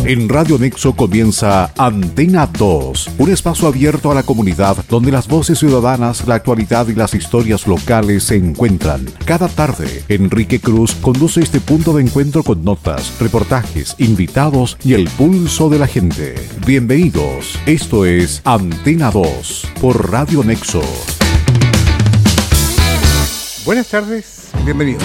En Radio Nexo comienza Antena 2, un espacio abierto a la comunidad donde las voces ciudadanas, la actualidad y las historias locales se encuentran. Cada tarde, Enrique Cruz conduce este punto de encuentro con notas, reportajes, invitados y el pulso de la gente. Bienvenidos, esto es Antena 2 por Radio Nexo. Buenas tardes, bienvenidos.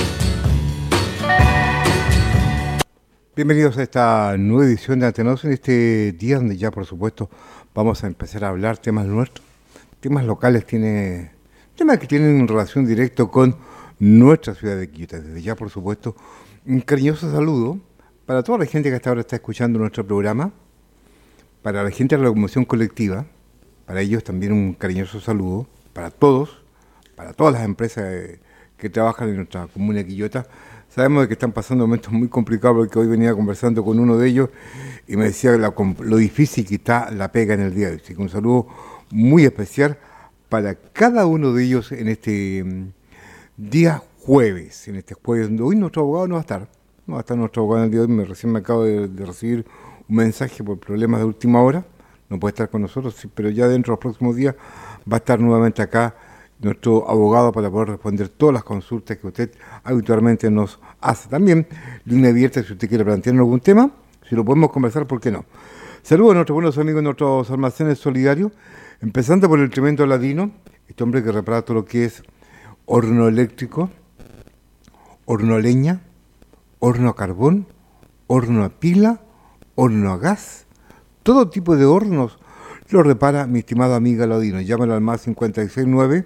Bienvenidos a esta nueva edición de Antena 2 en este día donde ya, por supuesto, vamos a empezar a hablar temas nuestros, temas locales, temas que tienen relación directa con nuestra ciudad de Quillota. Desde ya, por supuesto, un cariñoso saludo para toda la gente que hasta ahora está escuchando nuestro programa, para la gente de la locomoción colectiva, para ellos también un cariñoso saludo, para todos, para todas las empresas que trabajan en nuestra comuna de Quillota. Sabemos de que están pasando momentos muy complicados, porque hoy venía conversando con uno de ellos y me decía lo difícil que está la pega en el día de hoy. Así que un saludo muy especial para cada uno de ellos en este día jueves, donde hoy nuestro abogado no va a estar nuestro abogado en el día de hoy. Recién me acabo de recibir un mensaje por problemas de última hora, no puede estar con nosotros, pero ya dentro de los próximos días va a estar nuevamente acá nuestro abogado para poder responder todas las consultas que usted habitualmente nos hace. También, línea abierta si usted quiere plantearnos algún tema, si lo podemos conversar, ¿por qué no? Saludos a nuestros buenos amigos, nuestros almacenes solidarios, empezando por el tremendo Ladino, este hombre que repara todo lo que es horno eléctrico, horno a leña, horno a carbón, horno a pila, horno a gas, todo tipo de hornos lo repara mi estimado amigo Ladino. Llámalo al más 569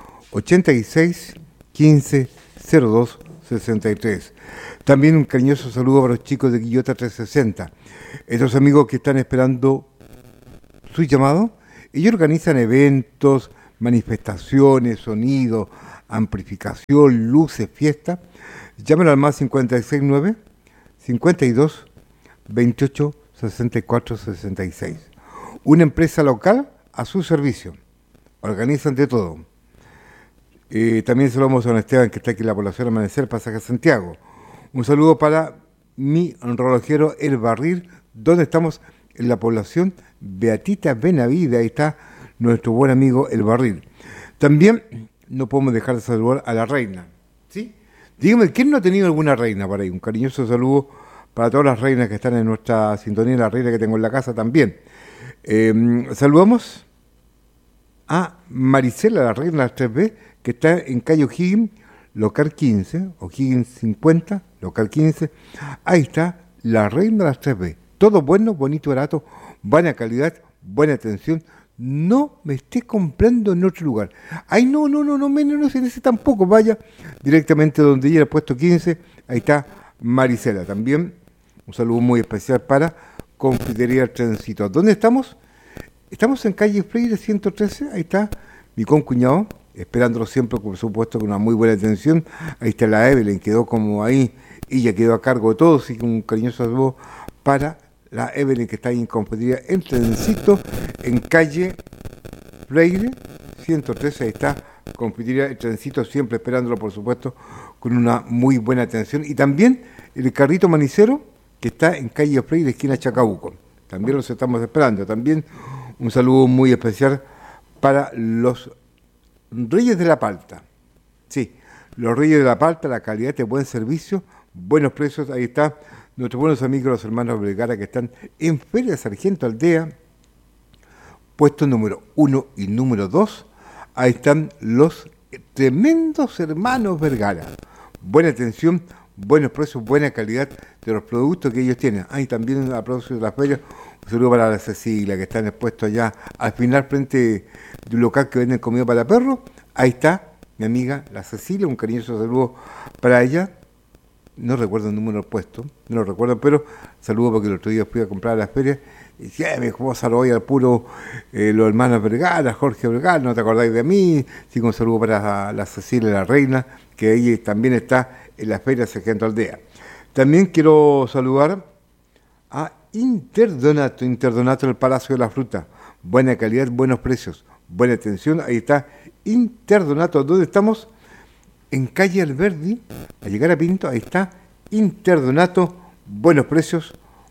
86 15 02 63. También un cariñoso saludo para los chicos de Quillota 360. Estos amigos que están esperando su llamado. Ellos organizan eventos, manifestaciones, sonido, amplificación, luces, fiesta. Llámalo al más 569 52 28 64 66. Una empresa local a su servicio. Organizan de todo. También saludamos a don Esteban, que está aquí en la población Amanecer, Pasaje Santiago. Un saludo para mi relojero El Barril, donde estamos en la población Beatita Benavide. Ahí está nuestro buen amigo El Barril. También no podemos dejar de saludar a la reina. ¿Sí? Dígame, ¿quién no ha tenido alguna reina por ahí? Un cariñoso saludo para todas las reinas que están en nuestra sintonía, la reina que tengo en la casa también. Saludamos a Marisela, la reina de las 3B, que está en calle O'Higgins, local 15, O'Higgins 50, local 15. Ahí está la reina de las 3B. Todo bueno, bonito, barato, buena calidad, buena atención. No me esté comprando en otro lugar. Ay, no se dice tampoco. Vaya directamente donde ella, el puesto 15, ahí está Marisela. También un saludo muy especial para Confitería El Trencito. ¿Dónde estamos? Estamos en calle Freire 113, ahí está mi concuñado, esperándolo siempre, por supuesto, con una muy buena atención. Ahí está la Evelyn, quedó como ahí, ella quedó a cargo de todo, así que un cariñoso saludo para la Evelyn, que está ahí en Confitería El Trencito, en calle Freire 113, ahí está Confitería El Trencito, siempre esperándolo, por supuesto, con una muy buena atención. Y también el carrito manicero, que está en calle Freire, esquina Chacabuco. También los estamos esperando. También un saludo muy especial para los Reyes de la Palta. Sí, los Reyes de la Palta, la calidad de buen servicio, buenos precios. Ahí está nuestros buenos amigos, los hermanos Vergara, que están en Feria Sargento Aldea, puesto número 1 y número 2. Ahí están los tremendos hermanos Vergara. Buena atención, buenos precios, buena calidad de los productos que ellos tienen. Ahí también a propósito de las ferias, un saludo para la Cecilia, que están expuestos allá al final frente de un local que venden comida para perros. Ahí está mi amiga la Cecilia, un cariñoso saludo para ella. No recuerdo el número puesto, no lo recuerdo, pero saludo porque el otro día fui a comprar a las ferias y decía, me dijo, vos hoy al puro los hermanos Vergara, Jorge Vergara, no te acordáis de mí. Así que un saludo para la Cecilia, la reina, que ella también está en la Feria Sargento Aldea. También quiero saludar a Interdonato del Palacio de la Fruta. Buena calidad, buenos precios, buena atención. Ahí está Interdonato, donde estamos en calle Alberdi, a llegar a Pinto. Ahí está Interdonato, buenos precios,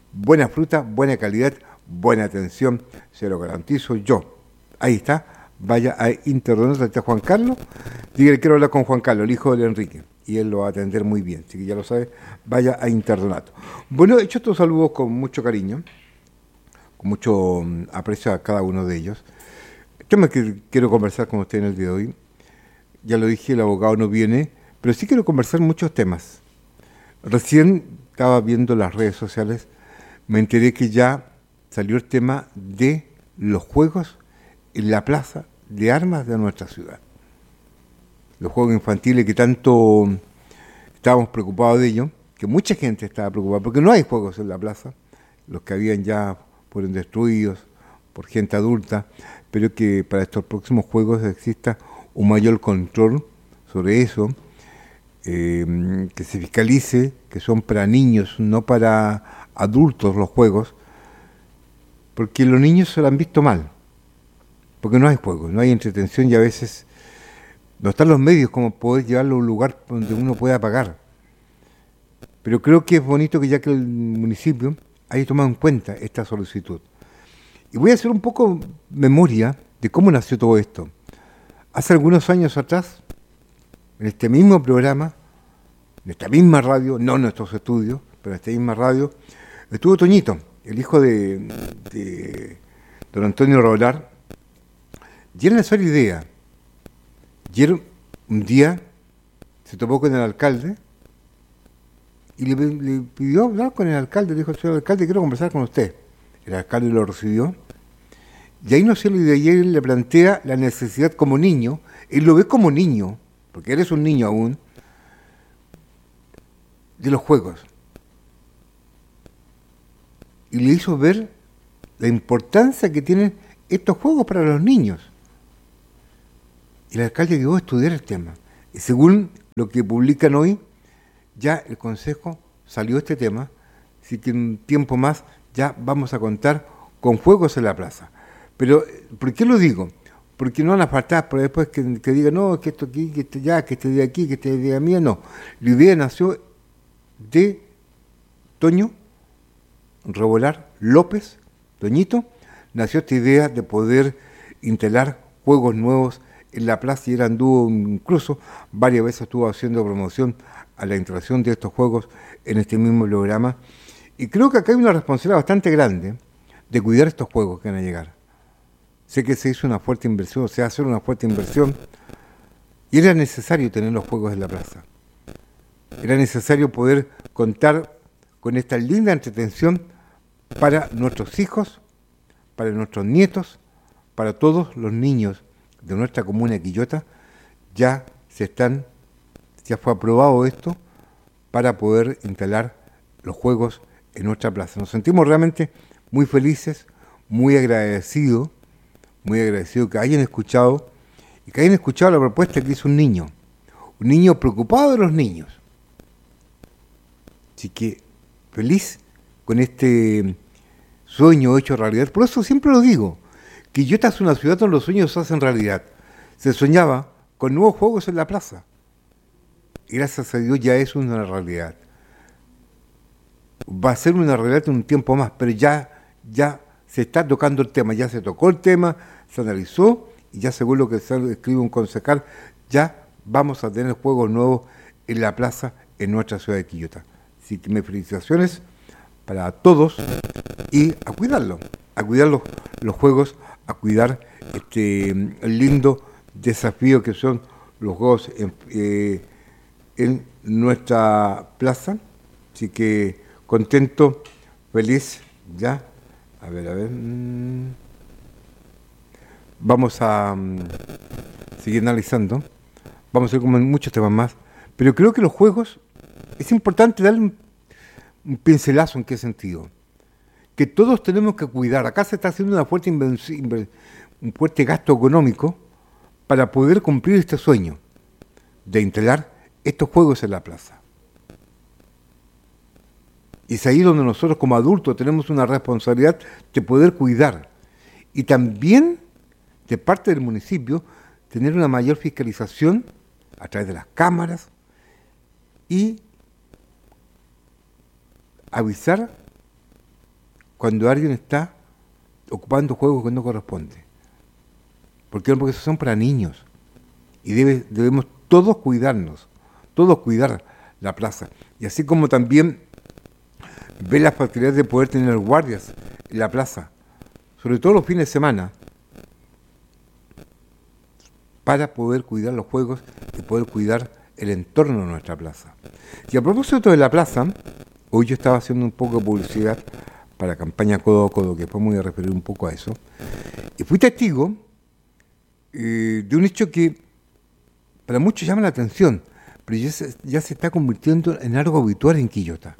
buena fruta, buena calidad, buena atención, se lo garantizo yo. Ahí está, vaya a Interdonato, está Juan Carlos, dígale quiero hablar con Juan Carlos, el hijo de Enrique, y él lo va a atender muy bien, así que ya lo sabe, vaya a Interdonato. Bueno, he hecho estos saludos con mucho cariño, con mucho aprecio a cada uno de ellos. El tema que quiero conversar con usted en el día de hoy, ya lo dije, el abogado no viene, pero sí quiero conversar muchos temas. Recién estaba viendo las redes sociales, me enteré que ya salió el tema de los juegos en la plaza de armas de nuestra ciudad. Los juegos infantiles que tanto estábamos preocupados de ellos, que mucha gente estaba preocupada, porque no hay juegos en la plaza, los que habían ya fueron destruidos por gente adulta, pero que para estos próximos juegos exista un mayor control sobre eso, que se fiscalice, que son para niños, no para adultos los juegos, porque los niños se lo han visto mal, porque no hay juegos, no hay entretención y a veces no están los medios como poder llevarlo a un lugar donde uno pueda pagar. Pero creo que es bonito que ya que el municipio haya tomado en cuenta esta solicitud. Y voy a hacer un poco memoria de cómo nació todo esto. Hace algunos años atrás, en este mismo programa, en esta misma radio, no en nuestros estudios, pero en esta misma radio, estuvo Toñito, el hijo de don Antonio Rolar, y era una sola idea. Y él un día se topó con el alcalde y le pidió hablar con el alcalde. Le dijo, señor alcalde, quiero conversar con usted. El alcalde lo recibió. Y ahí no sé, y él le plantea la necesidad como niño. Él lo ve como niño, porque él es un niño aún, de los juegos. Y le hizo ver la importancia que tienen estos juegos para los niños. Y el alcalde llegó a estudiar el tema. Y según lo que publican hoy, ya el Consejo salió este tema, así que en un tiempo más ya vamos a contar con juegos en la plaza. Pero, ¿por qué lo digo? Porque no van a faltar, pero después que digan, no, que esto aquí, que este allá, que este de aquí, que este de allá, no. La idea nació de Toño Revolar López, Toñito, nació esta idea de poder instalar juegos nuevos en la plaza y él anduvo incluso varias veces estuvo haciendo promoción a la instalación de estos juegos en este mismo programa. Y creo que acá hay una responsabilidad bastante grande de cuidar estos juegos que van a llegar. Sé que se hizo una fuerte inversión, se va a hacer una fuerte inversión y era necesario tener los juegos en la plaza. Era necesario poder contar con esta linda entretención para nuestros hijos, para nuestros nietos, para todos los niños de nuestra comuna de Quillota. Ya fue aprobado esto para poder instalar los juegos en nuestra plaza. Nos sentimos realmente muy felices, muy agradecidos que hayan escuchado y que hayan escuchado la propuesta que hizo un niño preocupado de los niños. Así que feliz con este sueño hecho realidad. Por eso siempre lo digo, Quillota es una ciudad donde los sueños se hacen realidad. Se soñaba con nuevos juegos en la plaza. Y gracias a Dios ya es una realidad. Va a ser una realidad en un tiempo más, pero ya se está tocando el tema, ya se tocó el tema, se analizó y ya según lo que se escribe un concejal, ya vamos a tener juegos nuevos en la plaza en nuestra ciudad de Quillota. Así que mis felicitaciones para todos y a cuidarlo, los juegos, a cuidar el lindo desafío que son los juegos en nuestra plaza. Así que contento, feliz, ya. A ver. Vamos a seguir analizando. Vamos a ver como muchos temas más. Pero creo que los juegos, es importante darle un pincelazo. ¿En qué sentido? Que todos tenemos que cuidar. Acá se está haciendo una fuerte un fuerte gasto económico para poder cumplir este sueño de instalar estos juegos en la plaza. Y es ahí donde nosotros como adultos tenemos una responsabilidad de poder cuidar. Y también, de parte del municipio, tener una mayor fiscalización a través de las cámaras y avisar cuando alguien está ocupando juegos que no corresponde. Porque esos son para niños. Y debemos todos cuidarnos, todos cuidar la plaza. Y así como también ver las facilidades de poder tener guardias en la plaza, sobre todo los fines de semana, para poder cuidar los juegos y poder cuidar el entorno de nuestra plaza. Y a propósito de la plaza, hoy yo estaba haciendo un poco de publicidad para la campaña Codo a Codo, que después me voy a referir un poco a eso, y fui testigo de un hecho que para muchos llama la atención, pero ya se está convirtiendo en algo habitual en Quillota.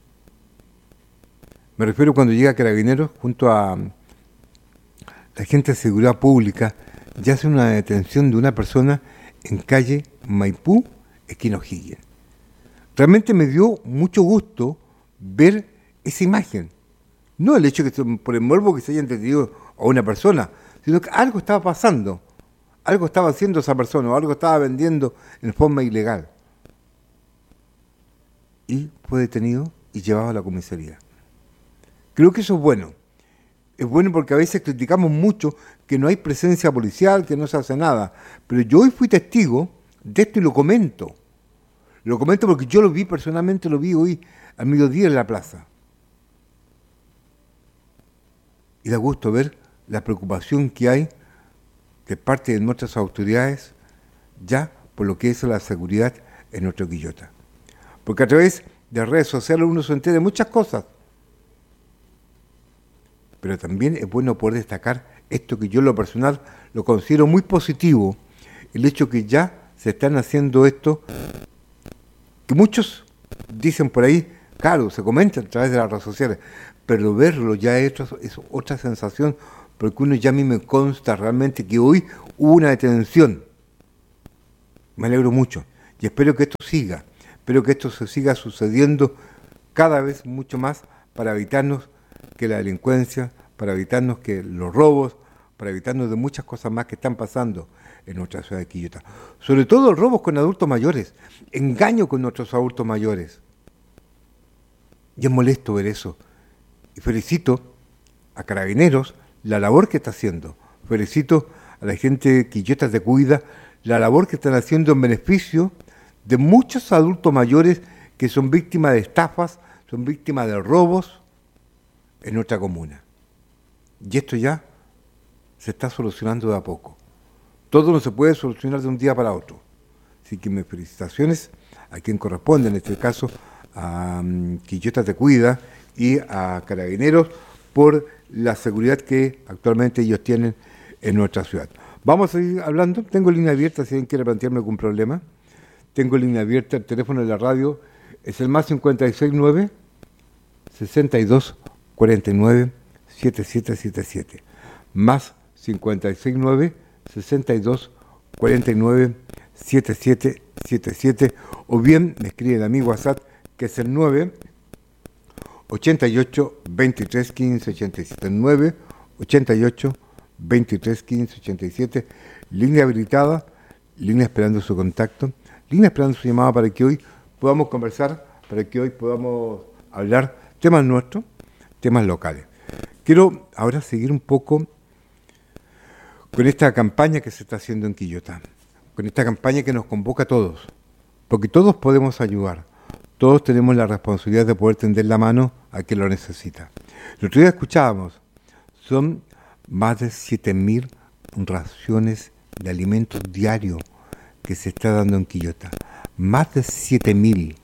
Me refiero cuando llega Carabineros junto a la gente de seguridad pública, ya hace una detención de una persona en calle Maipú, esquina O'Higgins. Realmente me dio mucho gusto ver esa imagen. No el hecho que por el morbo que se haya detenido a una persona, sino que algo estaba pasando, algo estaba haciendo esa persona, o algo estaba vendiendo en forma ilegal. Y fue detenido y llevado a la comisaría. Creo que eso es bueno. Es bueno porque a veces criticamos mucho que no hay presencia policial, que no se hace nada. Pero yo hoy fui testigo de esto y lo comento. Lo comento porque yo lo vi personalmente, lo vi hoy al mediodía en la plaza. Y da gusto ver la preocupación que hay de parte de nuestras autoridades ya por lo que es la seguridad en nuestro Quillota. Porque a través de redes sociales uno se entera de muchas cosas. Pero también es bueno poder destacar esto que yo en lo personal lo considero muy positivo, el hecho que ya se están haciendo esto, que muchos dicen por ahí, claro, se comenta a través de las redes sociales, pero verlo ya es otra sensación, porque uno ya a mí me consta realmente que hoy hubo una detención. Me alegro mucho y espero que esto siga, espero que esto se siga sucediendo cada vez mucho más para evitarnos que la delincuencia, para evitarnos que los robos, para evitarnos de muchas cosas más que están pasando en nuestra ciudad de Quillota. Sobre todo robos con adultos mayores, engaño con nuestros adultos mayores. Y es molesto ver eso. Y felicito a Carabineros la labor que está haciendo. Felicito a la gente de Quillota Te Cuida la labor que están haciendo en beneficio de muchos adultos mayores que son víctimas de estafas, son víctimas de robos en nuestra comuna. Y esto ya se está solucionando de a poco. Todo no se puede solucionar de un día para otro. Así que mis felicitaciones a quien corresponde, en este caso a Quillota Te Cuida y a Carabineros por la seguridad que actualmente ellos tienen en nuestra ciudad. Vamos a seguir hablando. Tengo línea abierta si alguien quiere plantearme algún problema. Tengo línea abierta, el teléfono de la radio es el más 569 62 49 7777. Más 569 62 49 7777. O bien me escriben a mi WhatsApp, que es el 9 88 23 15 87. 9 88 23 15 87. Línea habilitada, línea esperando su contacto, línea esperando su llamada para que hoy podamos conversar, para que hoy podamos hablar temas nuestros, temas locales. Quiero ahora seguir un poco con esta campaña que se está haciendo en Quillota, con esta campaña que nos convoca a todos, porque todos podemos ayudar, todos tenemos la responsabilidad de poder tender la mano a quien lo necesita. El otro día escuchábamos, son más de 7.000 raciones de alimentos diarios que se está dando en Quillota, más de 7.000.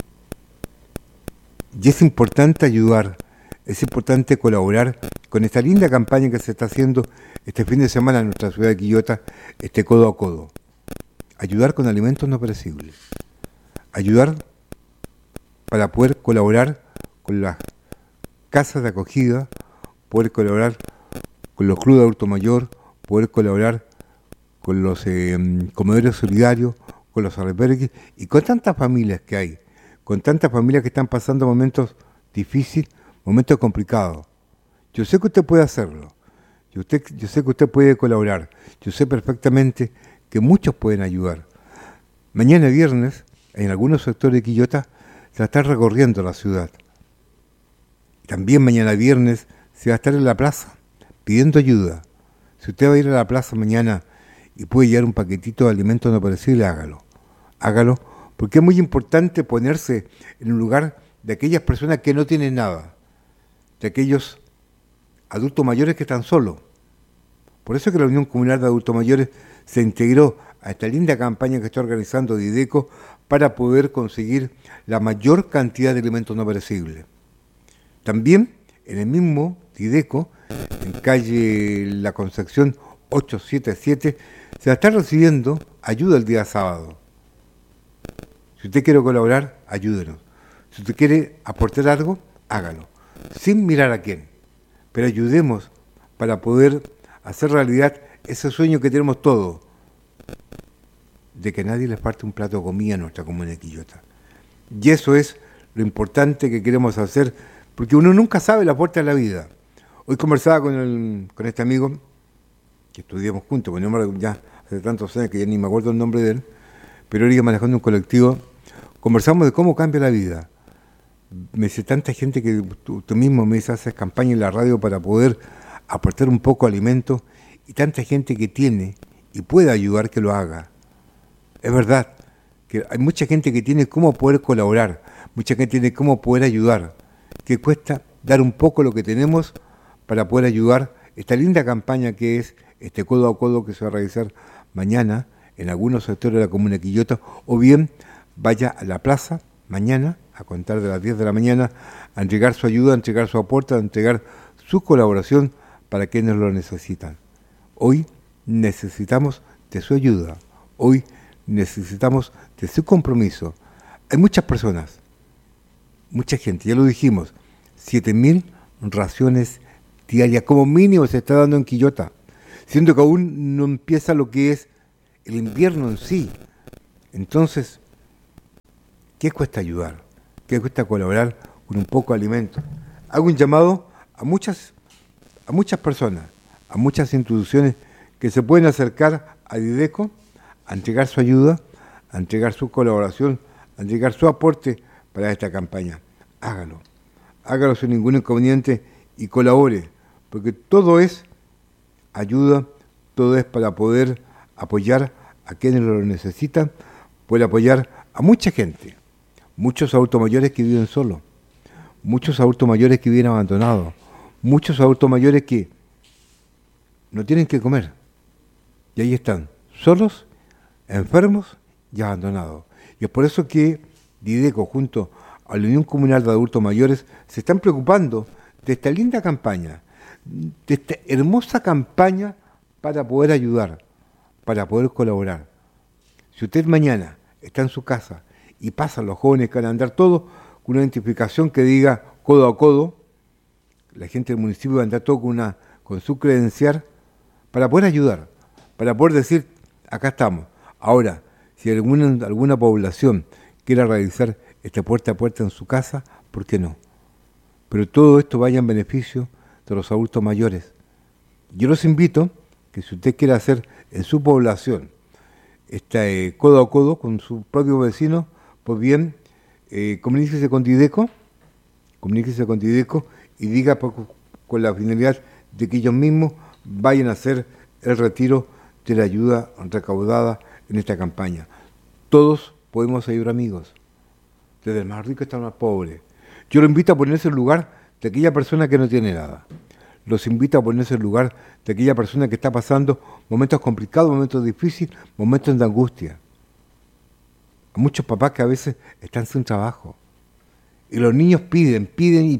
Y es importante ayudar, es importante colaborar con esta linda campaña que se está haciendo este fin de semana en nuestra ciudad de Quillota, Codo a Codo. Ayudar con alimentos no perecibles. Ayudar para poder colaborar con las casas de acogida, poder colaborar con los clubes de adulto mayor, poder colaborar con los comedores solidarios, con los albergues y con tantas familias que hay, con tantas familias que están pasando momentos difíciles, momentos complicados. Yo sé que usted puede hacerlo, yo sé que usted puede colaborar, yo sé perfectamente que muchos pueden ayudar. Mañana viernes, en algunos sectores de Quillota, se está recorriendo la ciudad. También mañana viernes se va a estar en la plaza pidiendo ayuda. Si usted va a ir a la plaza mañana y puede llevar un paquetito de alimentos no perecibles, hágalo. Hágalo, porque es muy importante ponerse en un lugar de aquellas personas que no tienen nada, de aquellos adultos mayores que están solos. Por eso es que la Unión Comunal de Adultos Mayores se integró a esta linda campaña que está organizando Dideco para poder conseguir la mayor cantidad de alimentos no perecibles. También en el mismo Dideco, en calle La Concepción 877, se va a estar recibiendo ayuda el día sábado. Si usted quiere colaborar, ayúdenos. Si usted quiere aportar algo, hágalo, sin mirar a quién. Pero ayudemos para poder hacer realidad ese sueño que tenemos todos, de que nadie les parte un plato de comida a nuestra comuna de Quillota. Y eso es lo importante que queremos hacer, porque uno nunca sabe la puerta de la vida. Hoy conversaba con este amigo, que estudiamos juntos, porque ya hace tantos años que ya ni me acuerdo el nombre de él, pero él iba manejando un colectivo, conversamos de cómo cambia la vida. Me dice, tanta gente que tú mismo me dices, haces campaña en la radio para poder aportar un poco de alimento, y tanta gente que tiene y puede ayudar que lo haga. Es verdad que hay mucha gente que tiene cómo poder colaborar, mucha gente tiene cómo poder ayudar, que cuesta dar un poco lo que tenemos para poder ayudar esta linda campaña que es este codo a codo que se va a realizar mañana en algunos sectores de la comuna de Quillota, o bien vaya a la plaza mañana a contar de las 10 de la mañana a entregar su ayuda, a entregar su aporte, a entregar su colaboración para quienes lo necesitan. Hoy necesitamos de su ayuda, hoy necesitamos de su compromiso. Hay muchas personas, mucha gente, ya lo dijimos, 7.000 raciones diarias, como mínimo se está dando en Quillota, siendo que aún no empieza lo que es el invierno en sí. Entonces, ¿qué cuesta ayudar? ¿Qué cuesta colaborar con un poco de alimento? Hago un llamado a muchas personas, a muchas instituciones que se pueden acercar a Dideco a entregar su ayuda, a entregar su colaboración, a entregar su aporte para esta campaña. Hágalo sin ningún inconveniente y colabore, porque todo es ayuda, todo es para poder apoyar a quienes lo necesitan, poder apoyar a mucha gente, muchos adultos mayores que viven solos, muchos adultos mayores que viven abandonados, muchos adultos mayores que no tienen que comer, y ahí están, solos, enfermos y abandonados. Y es por eso que Dideco, junto a la Unión Comunal de Adultos Mayores, se están preocupando de esta linda campaña, de esta hermosa campaña para poder ayudar, para poder colaborar. Si usted mañana está en su casa y pasan los jóvenes que van a andar todos con una identificación que diga codo a codo, la gente del municipio va a andar todo con su credencial para poder ayudar, para poder decir, acá estamos. Ahora, si alguna población quiera realizar este puerta a puerta en su casa, ¿por qué no? Pero todo esto vaya en beneficio de los adultos mayores. Yo los invito que si usted quiere hacer en su población codo a codo con su propio vecino, pues bien, comuníquese con Dideco y diga con la finalidad de que ellos mismos vayan a hacer el retiro de la ayuda recaudada en esta campaña. Todos podemos ayudar, amigos, desde el más rico hasta el más pobre. Yo los invito a ponerse en el lugar de aquella persona que no tiene nada. Los invito a ponerse en el lugar de aquella persona que está pasando momentos complicados, momentos difíciles, momentos de angustia. Hay muchos papás que a veces están sin trabajo. Y los niños piden. ¿Y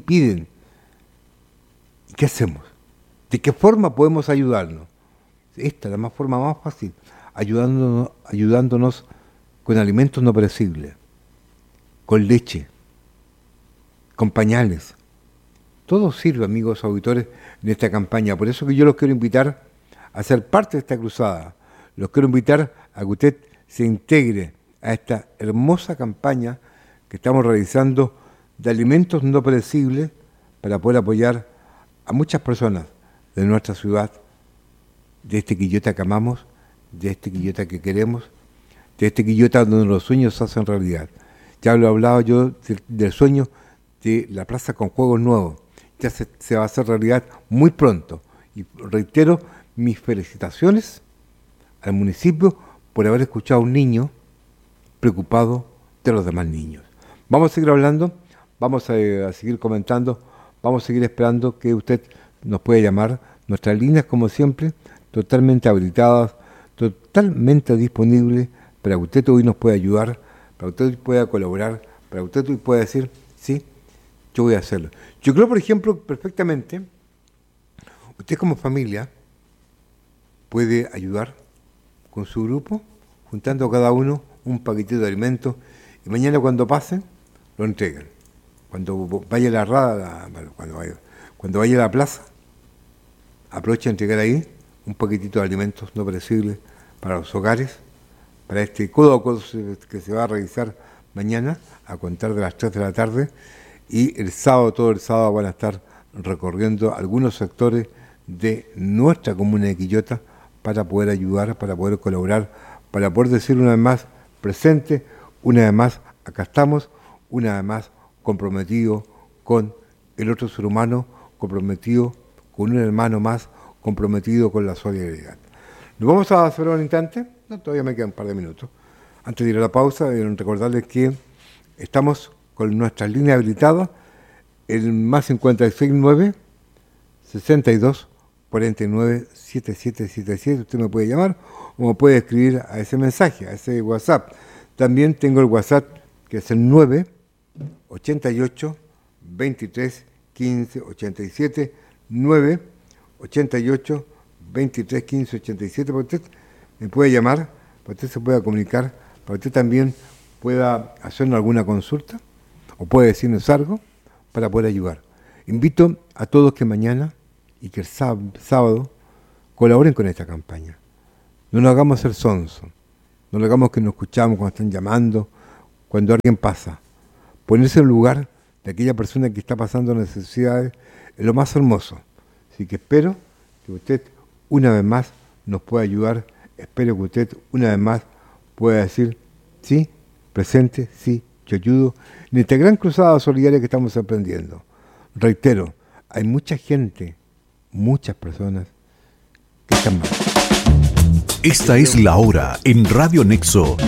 qué hacemos? ¿De qué forma podemos ayudarnos? Esta es la forma más fácil, ayudándonos con alimentos no perecibles, con leche, con pañales. Todo sirve, amigos auditores, en esta campaña. Por eso que yo los quiero invitar a ser parte de esta cruzada. Los quiero invitar a que usted se integre a esta hermosa campaña que estamos realizando de alimentos no perecibles para poder apoyar a muchas personas de nuestra ciudad, de este Quillota que amamos, de este Quillota que queremos, de este Quillota donde los sueños se hacen realidad. Ya lo he hablado yo del sueño de la plaza con juegos nuevos, ya se va a hacer realidad muy pronto. Y reitero mis felicitaciones al municipio por haber escuchado a un niño preocupado de los demás niños. Vamos a seguir hablando, vamos a seguir comentando, vamos a seguir esperando que usted nos pueda llamar. Nuestras líneas, como siempre, totalmente habilitadas, totalmente disponibles para que usted hoy nos pueda ayudar, para que usted pueda colaborar, para que usted hoy pueda decir, sí, yo voy a hacerlo. Yo creo, por ejemplo, perfectamente, usted como familia puede ayudar con su grupo, juntando a cada uno un paquetito de alimentos, y mañana cuando pasen, lo entregan. Cuando vaya a la rada, cuando vaya a la plaza, aproveche a entregar ahí un paquetito de alimentos no perecibles para los hogares, para este codo a codo que se va a realizar mañana a contar de las 3 de la tarde, y el sábado, todo el sábado, van a estar recorriendo algunos sectores de nuestra comuna de Quillota para poder ayudar, para poder colaborar, para poder decir una vez más presente, una vez más acá estamos, una vez más comprometido con el otro ser humano, comprometido con un hermano más, comprometido con la solidaridad. Nos vamos a hacer un instante, no, todavía me quedan un par de minutos. Antes de ir a la pausa, recordarles que estamos con nuestras líneas habilitadas, el más 569 62 49 7777. Usted me puede llamar o me puede escribir a ese mensaje, a ese WhatsApp. También tengo el WhatsApp que es el 9 88 23 15 87, 9 88 23 15 87. Para usted me puede llamar, para usted se pueda comunicar, para usted también pueda hacernos alguna consulta o puede decirnos algo para poder ayudar. Invito a todos que mañana y que el sábado colaboren con esta campaña. No nos hagamos ser sonso, no nos hagamos que nos escuchamos cuando están llamando, cuando alguien pasa. Ponerse en el lugar de aquella persona que está pasando necesidades es lo más hermoso. Así que espero que usted una vez más nos pueda ayudar, espero que usted una vez más pueda decir, sí, presente, sí, yo ayudo, en esta gran cruzada solidaria que estamos emprendiendo. Reitero, hay mucha gente, muchas personas que están mal. Esta es la hora en Radio Nexo.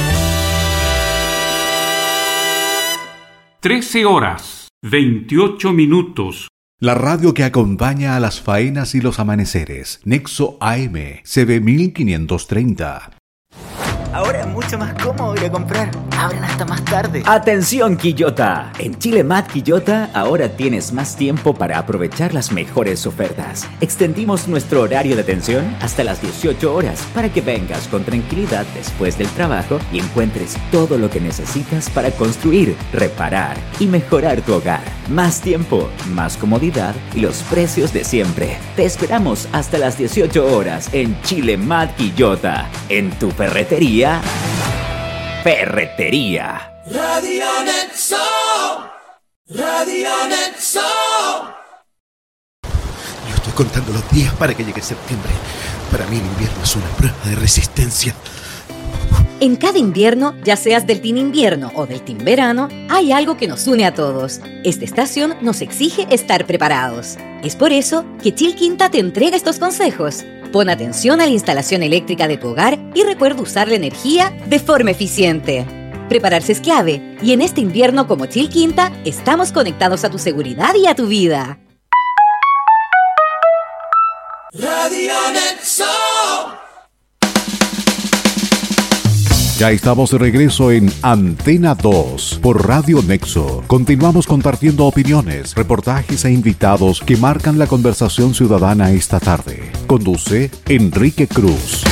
13 horas, 28 minutos. La radio que acompaña a las faenas y los amaneceres. Nexo AM, CB 1530. Ahora es mucho más cómodo ir a comprar. Abren hasta más tarde. ¡Atención, Quillota! En Chile Mat Quillota ahora tienes más tiempo para aprovechar las mejores ofertas. Extendimos nuestro horario de atención hasta las 18 horas para que vengas con tranquilidad después del trabajo y encuentres todo lo que necesitas para construir, reparar y mejorar tu hogar. Más tiempo, más comodidad y los precios de siempre. Te esperamos hasta las 18 horas en Chile Mat Quillota. En tu ferretería. Ferretería. Radio Nexo. Radio Nexo. Yo estoy contando los días para que llegue septiembre. Para mí el invierno es una prueba de resistencia. En cada invierno, ya seas del team invierno o del team verano, hay algo que nos une a todos. Esta estación nos exige estar preparados. Es por eso que Chilquinta te entrega estos consejos. Pon atención a la instalación eléctrica de tu hogar y recuerda usar la energía de forma eficiente. Prepararse es clave y en este invierno como Chilquinta estamos conectados a tu seguridad y a tu vida. Radio Nexo. Ya estamos de regreso en Antena 2 por Radio Nexo. Continuamos compartiendo opiniones, reportajes e invitados que marcan la conversación ciudadana esta tarde. Conduce Enrique Cruz.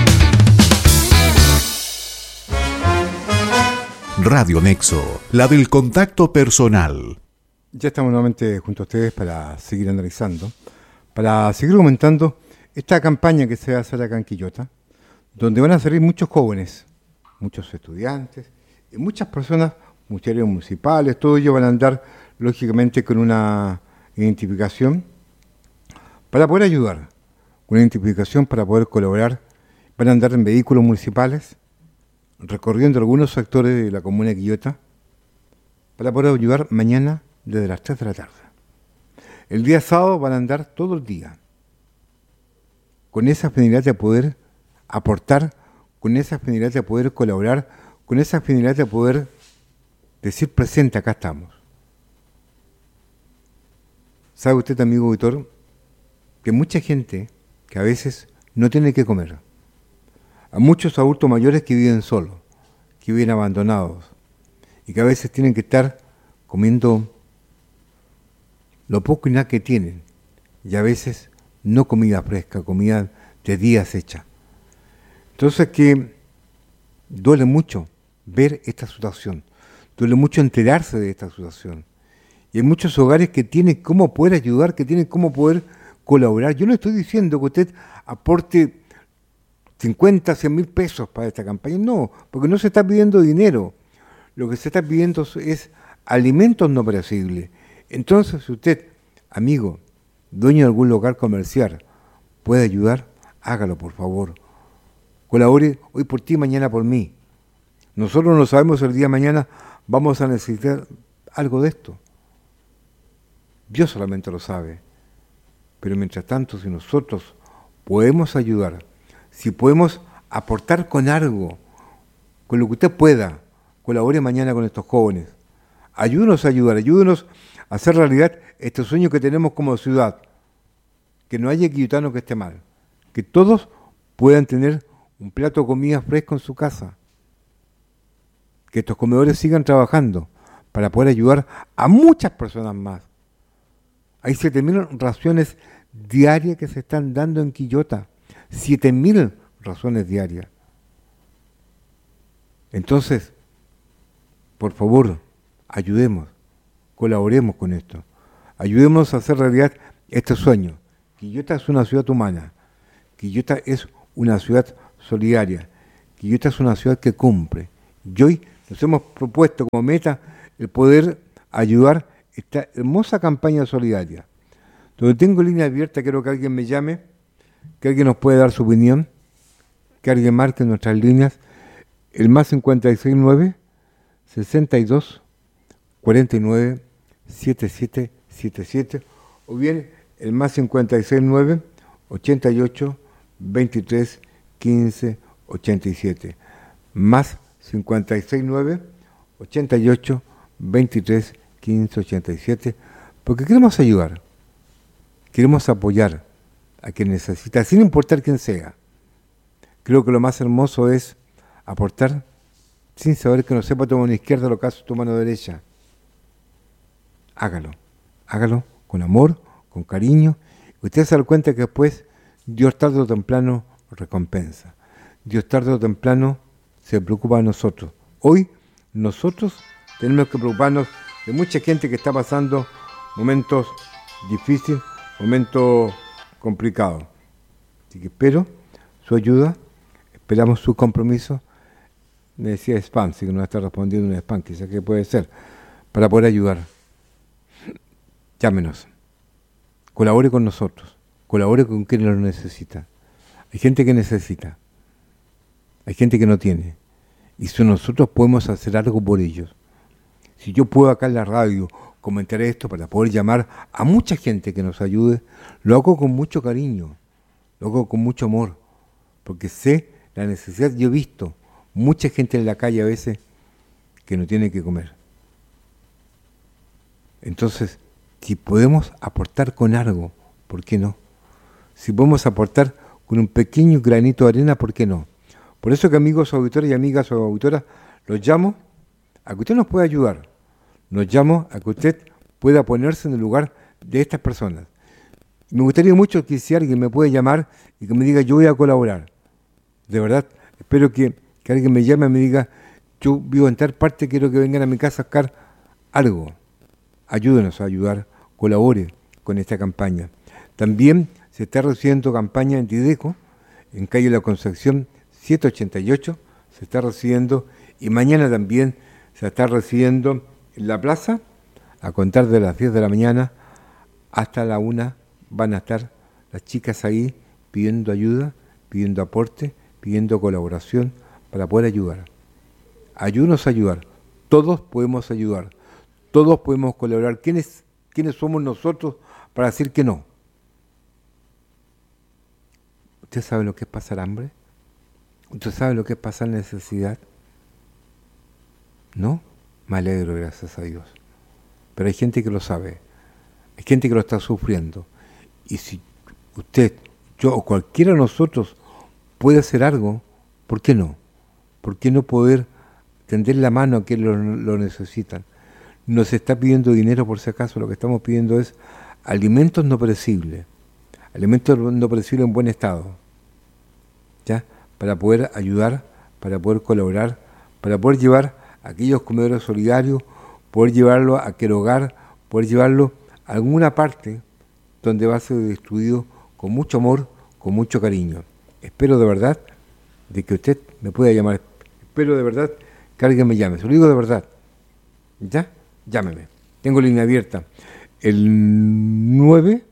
Radio Nexo, la del contacto personal. Ya estamos nuevamente junto a ustedes para seguir analizando, para seguir comentando esta campaña que se va a hacer acá en Quillota, donde van a salir muchos jóvenes, muchos estudiantes, y muchas personas, funcionarios municipales, todos ellos van a andar lógicamente con una identificación para poder ayudar, con una identificación para poder colaborar, van a andar en vehículos municipales, recorriendo algunos sectores de la comuna de Quillota, para poder ayudar mañana desde las 3 de la tarde. El día sábado van a andar todo el día, con esa finalidad de poder aportar, con esa finalidad de poder colaborar, con esa finalidad de poder decir presente, acá estamos. ¿Sabe usted, amigo auditor, que mucha gente que a veces no tiene que comer? A muchos adultos mayores que viven solos, que viven abandonados, y que a veces tienen que estar comiendo lo poco y nada que tienen, y a veces no comida fresca, comida de días hecha. Entonces que duele mucho ver esta situación, duele mucho enterarse de esta situación. Y hay muchos hogares que tienen cómo poder ayudar, que tienen cómo poder colaborar. Yo no estoy diciendo que usted aporte 50, 100 mil pesos para esta campaña, no, porque no se está pidiendo dinero. Lo que se está pidiendo es alimentos no perecibles. Entonces, si usted, amigo, dueño de algún local comercial, puede ayudar, hágalo, por favor. Colabore hoy por ti, mañana por mí. Nosotros no sabemos si el día de mañana vamos a necesitar algo de esto. Dios solamente lo sabe. Pero mientras tanto, si nosotros podemos ayudar, si podemos aportar con algo, con lo que usted pueda, colabore mañana con estos jóvenes. Ayúdenos a ayudar, ayúdenos a hacer realidad este sueño que tenemos como ciudad. Que no haya quillotano que esté mal. Que todos puedan tener un plato de comida fresca en su casa. Que estos comedores sigan trabajando para poder ayudar a muchas personas más. Hay 7.000 raciones diarias que se están dando en Quillota. 7.000 raciones diarias. Entonces, por favor, ayudemos, colaboremos con esto. Ayudemos a hacer realidad este sueño. Quillota es una ciudad humana. Quillota es una ciudad solidaria. Quillota es una ciudad que cumple. Y hoy nos hemos propuesto como meta el poder ayudar esta hermosa campaña solidaria. Donde tengo línea abierta, quiero que alguien me llame, que alguien nos pueda dar su opinión, que alguien marque nuestras líneas, el más 569 62 49 7777, o bien el más 569 88 23 15 87, más 569 88 23 15 87, porque queremos ayudar, queremos apoyar a quien necesita, sin importar quién sea. Creo que lo más hermoso es aportar sin saber que no sepa tu mano izquierda lo que hace tu mano derecha. Hágalo, hágalo con amor, con cariño, y usted se da cuenta que después Dios tarde o temprano recompensa. Dios tarde o temprano se preocupa de nosotros. Hoy nosotros tenemos que preocuparnos de mucha gente que está pasando momentos difíciles, momentos complicados. Así que espero su ayuda, esperamos su compromiso. Me decía spam, si que no está respondiendo un spam, quizás que puede ser, para poder ayudar. Llámenos, colabore con nosotros, colabore con quien lo necesita. Hay gente que necesita, hay gente que no tiene, y si nosotros podemos hacer algo por ellos, si yo puedo acá en la radio comentar esto para poder llamar a mucha gente que nos ayude, lo hago con mucho cariño, lo hago con mucho amor, porque sé la necesidad. Yo he visto mucha gente en la calle a veces que no tiene que comer. Entonces, si podemos aportar con algo, ¿por qué no? Si podemos aportar con un pequeño granito de arena, ¿por qué no? Por eso que amigos auditores y amigas auditoras, los llamo a que usted nos pueda ayudar. Los llamo a que usted pueda ponerse en el lugar de estas personas. Me gustaría mucho que si alguien me puede llamar y que me diga, yo voy a colaborar. De verdad, espero que alguien me llame y me diga, yo vivo en tal parte, quiero que vengan a mi casa a sacar algo. Ayúdenos a ayudar, colabore con esta campaña. También se está recibiendo campaña en Tideco, en calle La Concepción 788, se está recibiendo, y mañana también se está recibiendo en la plaza, a contar de las 10 de la mañana hasta la 1, van a estar las chicas ahí pidiendo ayuda, pidiendo aporte, pidiendo colaboración para poder ayudar. Ayúdenos a ayudar, todos podemos ayudar, todos podemos colaborar. ¿Quiénes somos nosotros para decir que no. ¿Usted sabe lo que es pasar hambre? ¿Usted sabe lo que es pasar necesidad? ¿No? Me alegro, gracias a Dios. Pero hay gente que lo sabe. Hay gente que lo está sufriendo. Y si usted, yo o cualquiera de nosotros puede hacer algo, ¿por qué no? ¿Por qué no poder tender la mano a quienes lo necesitan? Nos está pidiendo dinero por si acaso, lo que estamos pidiendo es alimentos no perecibles en buen estado, ¿ya? Para poder ayudar, para poder colaborar, para poder llevar a aquellos comedores solidarios, poder llevarlo a aquel hogar, poder llevarlo a alguna parte donde va a ser distribuido con mucho amor, con mucho cariño. Espero de verdad de que usted me pueda llamar, espero de verdad que alguien me llame, se lo digo de verdad, ¿ya? Llámeme, tengo línea abierta, el 9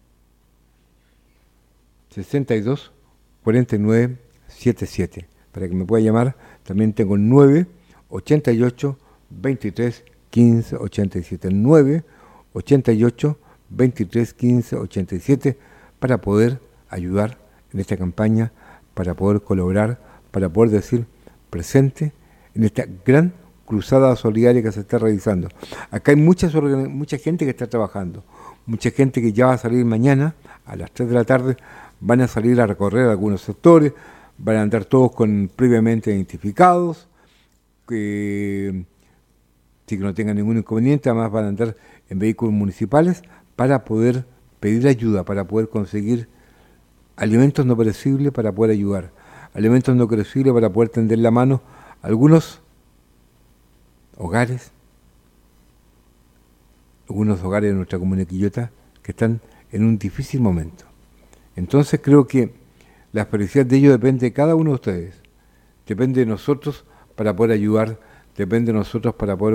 62 49 77, para que me pueda llamar. También tengo el 9 88 23 15 87, 9 88 23 15 87, para poder ayudar en esta campaña, para poder colaborar, para poder decir presente en esta gran cruzada solidaria que se está realizando. Acá hay mucha gente que está trabajando, mucha gente que ya va a salir mañana a las 3 de la tarde, van a salir a recorrer algunos sectores, van a andar todos previamente identificados, que no tengan ningún inconveniente, además van a andar en vehículos municipales para poder pedir ayuda, para poder conseguir alimentos no perecibles, para poder ayudar, alimentos no perecibles para poder tender la mano a algunos hogares de nuestra comuna de Quillota que están en un difícil momento. Entonces creo que la felicidad de ellos depende de cada uno de ustedes, depende de nosotros para poder ayudar, depende de nosotros para poder